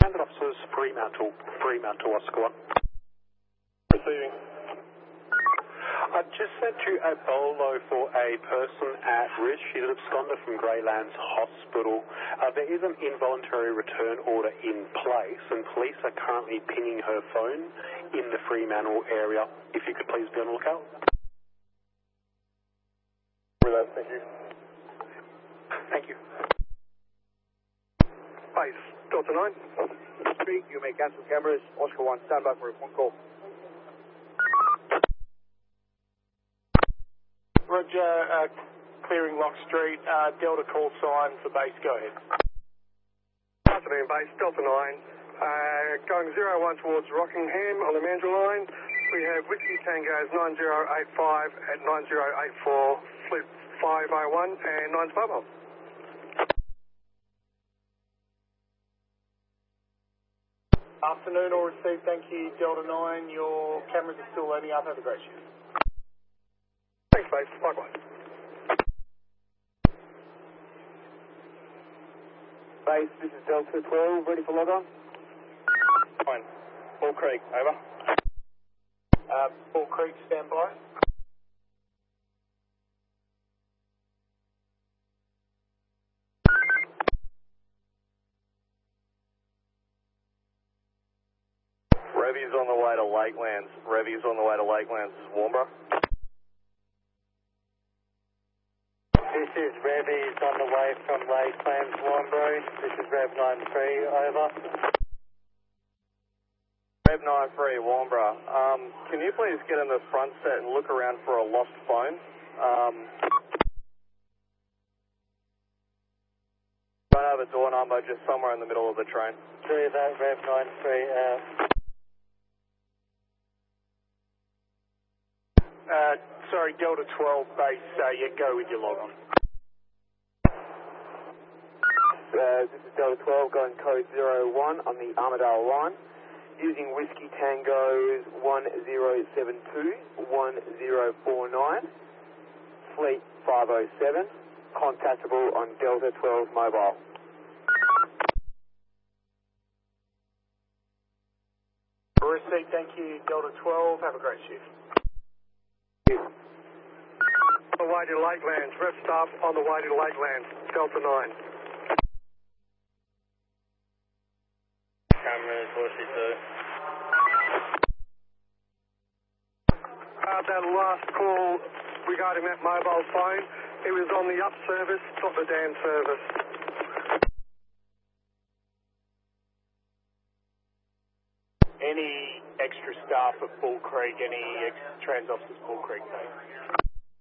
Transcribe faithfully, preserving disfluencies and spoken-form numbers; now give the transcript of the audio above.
Transit officers, Fremantle, Fremantle, Oscar one. Receiving. I've just sent you a bolo for a person at risk. She's absconded from Greylands Hospital. Uh, there is an involuntary return order in place, and police are currently pinging her phone in the Fremantle area. If you could please be on the lookout. With that, thank you. Thank you. Base, Delta nine. Street, you may cancel cameras. Oscar one, stand by for a phone call. Roger, uh, clearing Lock Street, uh, Delta call sign for base, go ahead. Afternoon, base, Delta nine. Uh, going zero one towards Rockingham on the Mandurah line. We have Whiskey Tango's nine zero eight five at nine zero eight four, flip five oh one and nine's mobile. Afternoon, all received, thank you, Delta nine. Your cameras are still loading up, have a great shift. Thanks, base, likewise. Base, this is Delta twelve, ready for log on? Fine. Bull Creek, over. Uh, Bull Creek, stand by. Revy's on the way to Lakelands. Revy's on the way to Lakelands, Warnbro. This is Revy's on the way from Lakelands, Warnbro. This is Rev nine three, over. Rev nine three, Warnbro. Um, can you please get in the front set and look around for a lost phone? Um, don't have a door number, just somewhere in the middle of the train. Three of that, Rev nine three, out. Uh, sorry, Delta twelve base, uh, yeah, go with your log on. Uh, this is Delta twelve going code zero one on the Armadale line. Using Whiskey Tango's one zero seven two, one zero four nine, Fleet five oh seven, contactable on Delta twelve mobile. Receipt, thank you, Delta twelve, have a great shift. On the way to Lakelands, ref staff on the way to Lakelands, Delta nine. Cameras, what's it do? Uh, that last call regarding that mobile phone, it was on the up service, not the down service. Any extra staff at Bull Creek, any ex trans officers Bull Creek, mate?